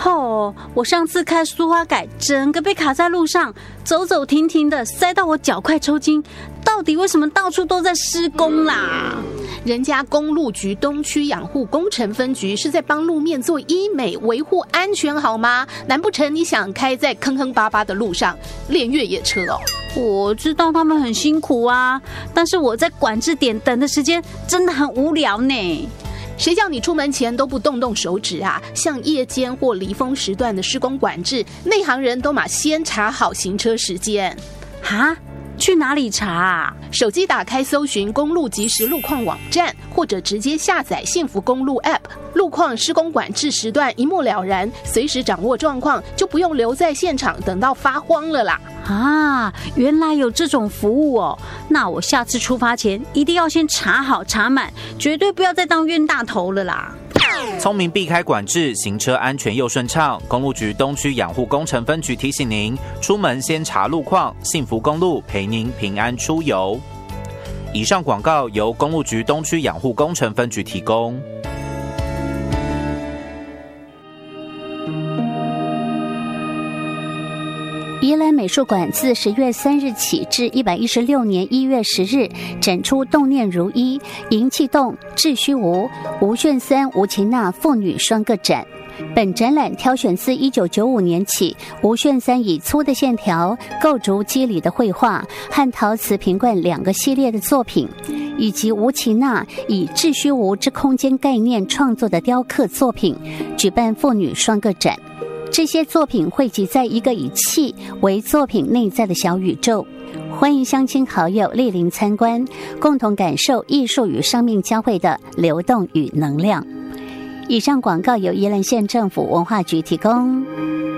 我上次开苏花改，整个被卡在路上，走走停停的，塞到我脚快抽筋。到底为什么到处都在施工啦？ 人家公路局东区养护工程分局是在帮路面做医美，维护安全好吗？难不成你想开在坑坑巴巴的路上练越野车哦？ 我知道他们很辛苦啊，但是我在管制点等的时间真的很无聊呢。 谁叫你出门前都不动动手指啊？像夜间或离峰时段的施工管制，内行人都马先查好行车时间。 哈？去哪里查啊？ 手机打开搜寻公路即时路况网站，或者直接下载幸福公路 App， 路况施工管制时段一目了然，随时掌握状况，就不用留在现场等到发慌了啦。 啊，原来有这种服务哦！那我下次出发前一定要先查好查满，绝对不要再当冤大头了啦。 聪明避开管制，行车安全又顺畅。公路局东区养护工程分局提醒您，出门先查路况，幸福公路陪您平安出游。以上广告由公路局东区养护工程分局提供。 宜兰美术馆自10月3日起至116年1月10日展出动念如一、银气动、致虚无、吴炫三、吴琴娜父女双个展。本展览挑选自1995年起吴炫三以粗的线条构筑肌理的绘画和陶瓷瓶罐2个系列的作品，以及吴琴娜以致虚无之空间概念创作的雕刻作品，举办父女双个展。这些作品汇集在一个以气为作品内在的小宇宙，欢迎乡亲好友莅临参观，共同感受艺术与生命交汇的流动与能量。以上广告由宜兰县政府文化局提供。